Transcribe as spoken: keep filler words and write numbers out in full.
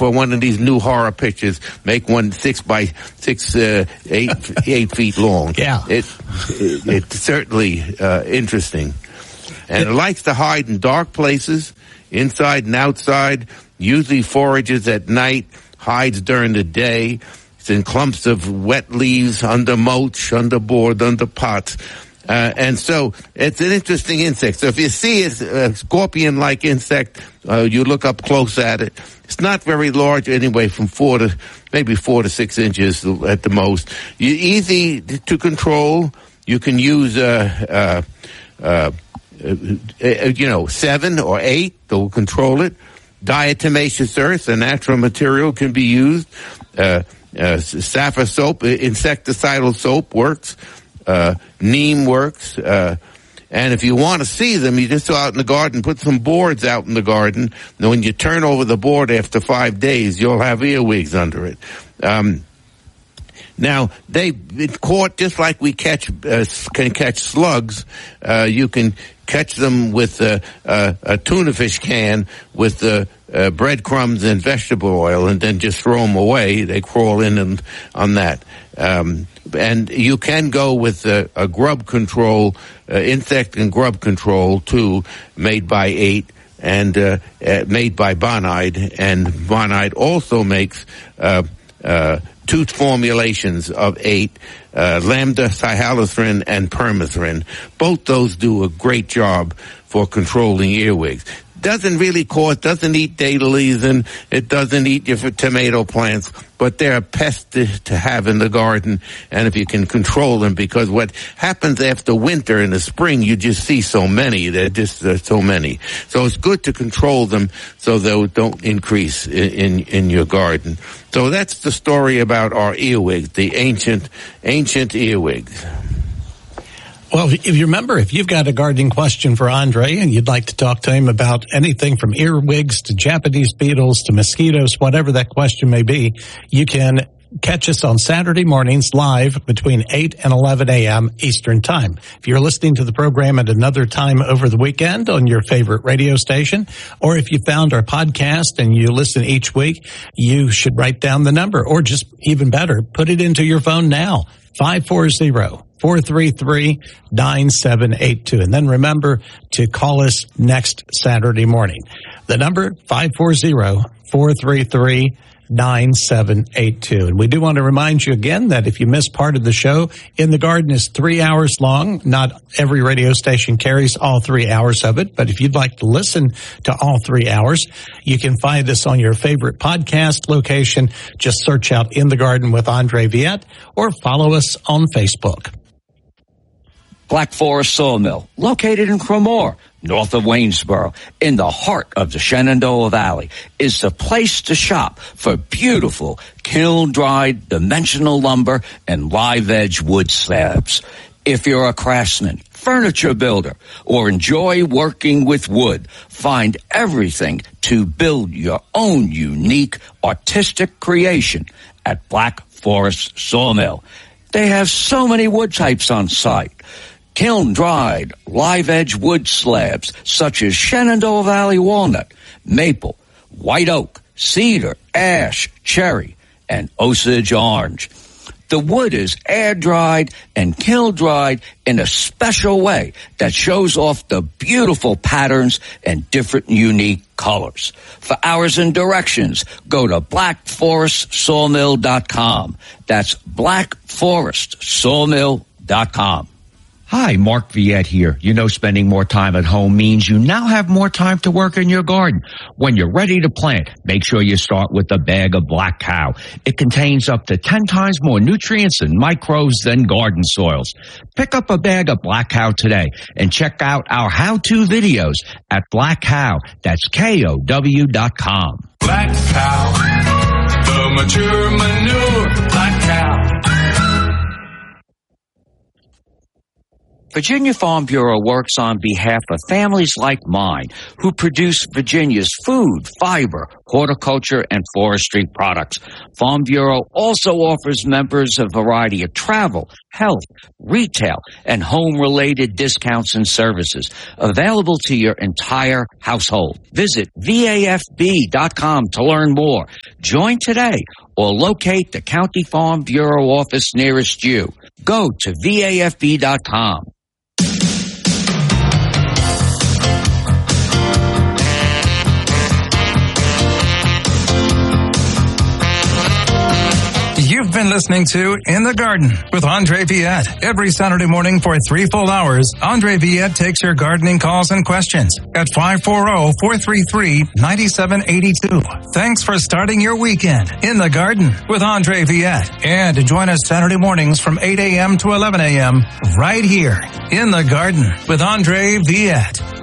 for one of these new horror pictures, make one six by six, uh, eight, eight feet long. Yeah. It, it it's certainly uh, interesting. And it likes to hide in dark places, inside and outside, usually forages at night, hides during the day. It's in clumps of wet leaves, under mulch, under board, under pots. Uh, and so it's an interesting insect. So if you see a scorpion-like insect, uh, you look up close at it. It's not very large anyway, from four to maybe four to six inches at the most. You easy to control. You can use, uh, uh, uh, uh, you know, seven or eight to control it. Diatomaceous earth, a natural material, can be used. Uh, uh, Safa soap, insecticidal soap works. Uh, neem works, uh, and if you want to see them, you just go out in the garden, put some boards out in the garden, and when you turn over the board after five days, you'll have earwigs under it. Um, now, they it's caught just like we catch, uh, can catch slugs. Uh, you can catch them with a, a, a tuna fish can with uh, uh, breadcrumbs and vegetable oil, and then just throw them away. They crawl in and on that. Um, and you can go with a, a grub control, uh, insect and grub control too, made by eight and uh, uh, made by Bonide. And Bonide also makes uh, uh, two formulations of eight, uh, lambda cyhalothrin and permethrin. Both those do a great job for controlling earwigs. Doesn't really cause, doesn't eat daylilies, and it doesn't eat your tomato plants, but they're a pest to, to have in the garden, and if you can control them, because what happens after winter in the spring, you just see so many, they're just uh, so many. So it's good to control them so they don't increase in, in, in your garden. So that's the story about our earwigs, the ancient, ancient earwigs. Well, if you remember, if you've got a gardening question for Andre and you'd like to talk to him about anything from earwigs to Japanese beetles to mosquitoes, whatever that question may be, you can catch us on Saturday mornings live between eight and eleven a.m. Eastern Time. If you're listening to the program at another time over the weekend on your favorite radio station, or if you found our podcast and you listen each week, you should write down the number, or just even better, put it into your phone now, five four zero, four three three, nine seven eight two. And then remember to call us next Saturday morning. The number, five four zero, four three three, nine seven eight two. And we do want to remind you again that if you miss part of the show, In the Garden is three hours long. Not every radio station carries all three hours of it, but if you'd like to listen to all three hours, you can find us on your favorite podcast location. Just search out In the Garden with Andre Viette, or follow us on Facebook. Black Forest Sawmill, located in Cremore, north of Waynesboro, in the heart of the Shenandoah Valley, is the place to shop for beautiful kiln-dried dimensional lumber and live-edge wood slabs. If you're a craftsman, furniture builder, or enjoy working with wood, find everything to build your own unique artistic creation at Black Forest Sawmill. They have so many wood types on site. Kiln-dried, live-edge wood slabs such as Shenandoah Valley walnut, maple, white oak, cedar, ash, cherry, and Osage orange. The wood is air-dried and kiln-dried in a special way that shows off the beautiful patterns and different unique colors. For hours and directions, go to black forest sawmill dot com. That's black forest sawmill dot com. Hi, Mark Viette here. You know, spending more time at home means you now have more time to work in your garden. When you're ready to plant, make sure you start with a bag of Black Cow. It contains up to ten times more nutrients and microbes than garden soils. Pick up a bag of Black Cow today and check out our how-to videos at Black Cow. That's K O W dot com. Black Cow, the mature manure, Black Cow. Virginia Farm Bureau works on behalf of families like mine who produce Virginia's food, fiber, horticulture, and forestry products. Farm Bureau also offers members a variety of travel, health, retail, and home-related discounts and services available to your entire household. Visit V A F B dot com to learn more. Join today or locate the County Farm Bureau office nearest you. Go to V A F B dot com. You've been listening to In the Garden with Andre Viette. Every Saturday morning for three full hours, Andre Viette takes your gardening calls and questions at five four zero, four three three, nine seven eight two. Thanks for starting your weekend in the garden with Andre Viette. And join us Saturday mornings from eight a.m. to eleven a.m. right here in the garden with Andre Viette.